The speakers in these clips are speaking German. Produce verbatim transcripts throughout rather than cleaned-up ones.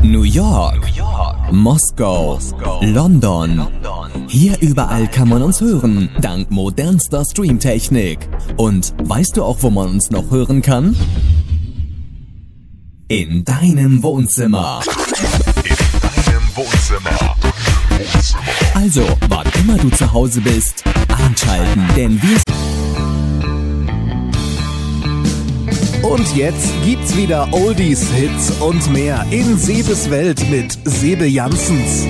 New York, New York. Moskau, Moskau. London. London. Hier überall kann man uns hören, dank modernster Streamtechnik. Und weißt du auch, wo man uns noch hören kann? In deinem Wohnzimmer. In deinem Wohnzimmer. Also, wann immer du zu Hause bist, einschalten, denn wir... Und jetzt gibt's wieder Oldies, Hits und mehr in Sebes Welt mit Sebe Janssens.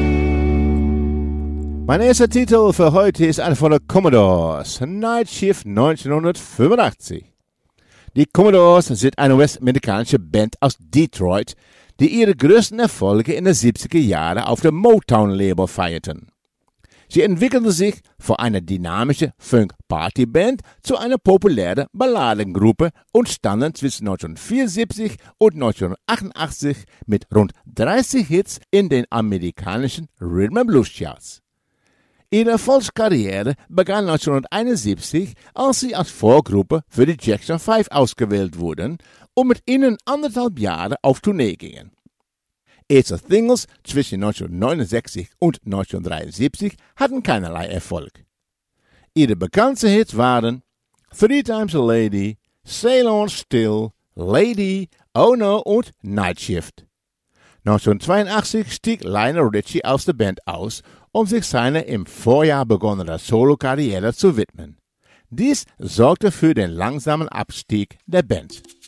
Mein erster Titel für heute ist einer von den Commodores, Night Shift neunzehnhundertfünfundachtzig. Die Commodores sind eine westamerikanische Band aus Detroit, die ihre größten Erfolge in den siebziger Jahren auf dem Motown-Label feierten. Sie entwickelten sich von einer dynamischen Funk-Party-Band zu einer populären Balladengruppe und standen zwischen neunzehnhundertvierundsiebzig und neunzehnhundertachtundachtzig mit rund dreißig Hits in den amerikanischen Rhythm and Blues Charts. Ihre Erfolgskarriere begann neunzehnhunderteinundsiebzig, als sie als Vorgruppe für die Jackson Five ausgewählt wurden und mit ihnen anderthalb Jahre auf Tournee gingen. Erste Singles zwischen neunzehnhundertneunundsechzig und neunzehnhundertdreiundsiebzig hatten keinerlei Erfolg. Ihre bekanntesten Hits waren Three Times a Lady, Sail On Still, Lady, Oh No und Night Shift. neunzehnhundertzweiundachtzig stieg Lionel Richie aus der Band aus, um sich seiner im Vorjahr begonnenen Solokarriere zu widmen. Dies sorgte für den langsamen Abstieg der Band.